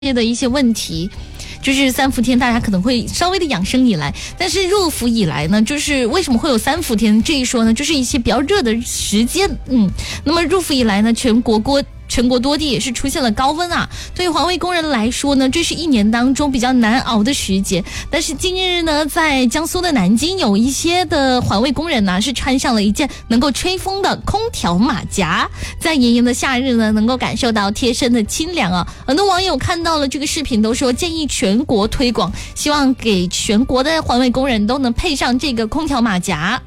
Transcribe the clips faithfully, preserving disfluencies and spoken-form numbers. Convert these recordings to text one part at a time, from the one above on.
的一些问题，就是三伏天大家可能会稍微的养生以来，但是入伏以来呢，就是为什么会有三伏天这一说呢？就是一些比较热的时间，嗯，那么入伏以来呢，全国国全国多地也是出现了高温啊。对于环卫工人来说呢，这是一年当中比较难熬的时节。但是近日呢，在江苏的南京，有一些的环卫工人呢，是穿上了一件能够吹风的空调马甲，在炎炎的夏日呢，能够感受到贴身的清凉啊。很多网友看到了这个视频，都说建议全国推广，希望给全国的环卫工人都能配上这个空调马甲。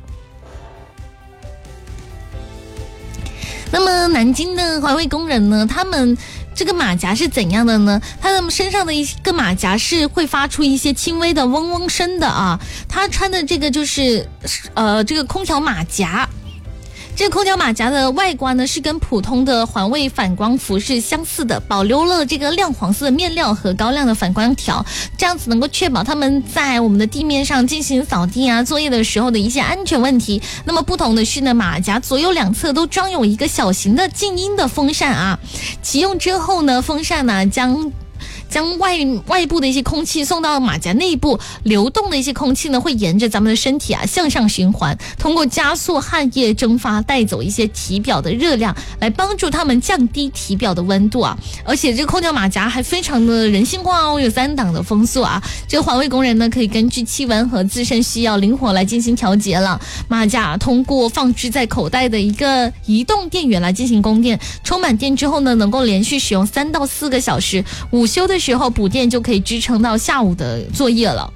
那么南京的环卫工人呢，他们这个马甲是怎样的呢？他们身上的一个马甲是会发出一些轻微的嗡嗡声的啊。他穿的这个就是呃这个空调马甲。这个空调马甲的外观呢，是跟普通的环卫反光服是相似的，保留了这个亮黄色的面料和高亮的反光条，这样子能够确保他们在我们的地面上进行扫地啊作业的时候的一些安全问题。那么不同的是呢，马甲左右两侧都装有一个小型的静音的风扇啊，启用之后呢，风扇呢将将外外部的一些空气送到马甲内部，流动的一些空气呢会沿着咱们的身体啊向上循环，通过加速汗液蒸发，带走一些体表的热量，来帮助他们降低体表的温度啊。而且这个空调马甲还非常的人性化哦，有三档的风速啊。这个环卫工人呢可以根据气温和自身需要灵活来进行调节了。马甲通过放置在口袋的一个移动电源来进行供电，充满电之后呢，能够连续使用三到四个小时，午休的时候补电就可以支撑到下午的作业了。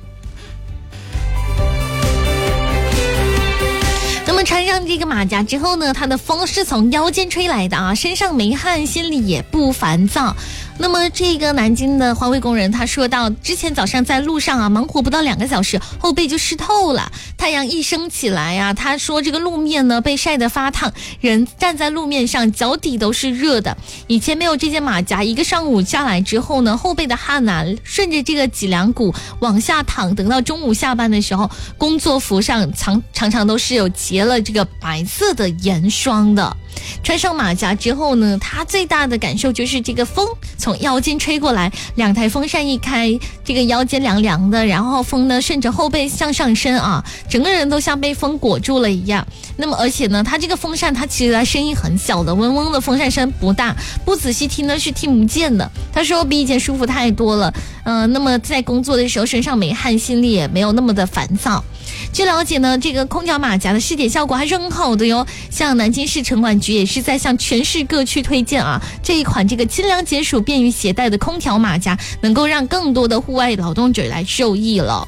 那么穿上这个马甲之后呢，它的风是从腰间吹来的啊，身上没汗，心里也不烦躁。那么这个南京的环卫工人他说到，之前早上在路上啊忙活不到两个小时，后背就湿透了，太阳一升起来啊，他说这个路面呢被晒得发烫，人站在路面上脚底都是热的。以前没有这件马甲，一个上午下来之后呢，后背的汗啊顺着这个脊梁骨往下淌，等到中午下班的时候，工作服上常常常都是有结了这个白色的盐霜的。穿上马甲之后呢，他最大的感受就是这个风从腰间吹过来，两台风扇一开，这个腰间凉凉的，然后风呢顺着后背向上升啊，整个人都像被风裹住了一样。那么而且呢，它这个风扇它其实它声音很小的，嗡嗡的风扇声不大，不仔细听呢是听不见的。他说比以前舒服太多了，呃，那么在工作的时候身上没汗，心里也没有那么的烦躁。据了解呢，这个空调马甲的试点效果还是很好的哟。像南京市城管局也是在向全市各区推荐啊，这一款这个清凉解暑、便于携带的空调马甲，能够让更多的户外劳动者来受益了。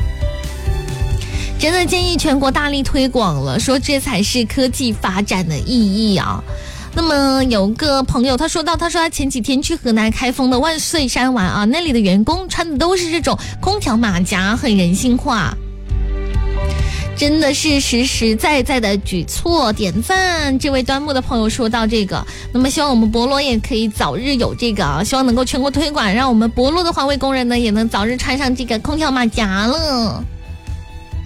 真的建议全国大力推广了，说这才是科技发展的意义啊。那么有个朋友他说到，他说他前几天去河南开封的万岁山玩啊，那里的员工穿的都是这种空调马甲，很人性化。真的是实实在在的举措，点赞。这位端木的朋友说到这个，那么希望我们博罗也可以早日有这个啊，希望能够全国推广，让我们博罗的环卫工人呢也能早日穿上这个空调马甲了。